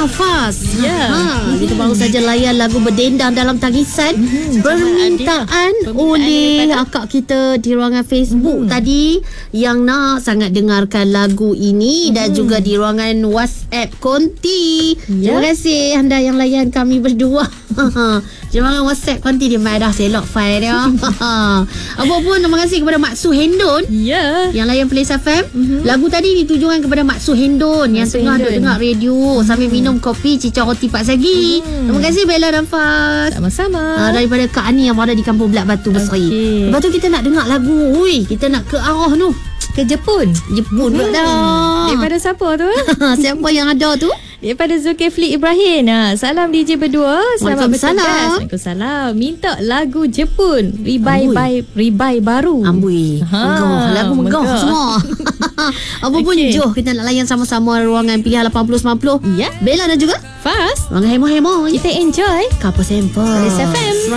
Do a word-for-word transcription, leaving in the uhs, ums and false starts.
Fast. Ya. Ha, kita baru saja layan lagu Berdendang Dalam Tangisan. Hmm, Permintaan oleh akak kita di ruangan Facebook hmm. tadi yang nak sangat dengarkan lagu ini hmm. dan juga di ruangan WhatsApp Konti. Ya. Terima kasih anda yang layan kami berdua. Jangan WhatsApp Konti dia mai dah selok file dia. Apa pun terima kasih kepada Mak Su Hendon. Ya. Yang layan Play F M. Mm-hmm. Lagu tadi ditujukan kepada Mak Su Hendon yang Su tengah duk dengar radio mm-hmm. sambil minum kopi cicah roti Pak Sagi. Mm-hmm. Terima kasih Bella dan Faz. Sama-sama. Ha, daripada Kak Ani yang berada di Kampung Belak Batu Besari. Okay. Lepas tu kita nak dengar lagu. Ui, kita nak ke arah tu. Ke Jepun. Jepun pula hmm. dah. Daripada siapa tu? Siapa yang ada tu? Daripada Zulkifli Ibrahim. Ha, salam D J berdua. Selamat bertugas. Waalaikumsalam. Minta lagu Jepun. Ribai by Ribai baru. Ambui. Ha, megah. Lagu megah, megah semua. Apa pun okay. Jom kita nak layan sama-sama ruangan pilihan lapan puluh sembilan puluh. Ya. Bella dan juga Faz. Ruangan hemo-hemo. Kita enjoy Couple Sample Play F M.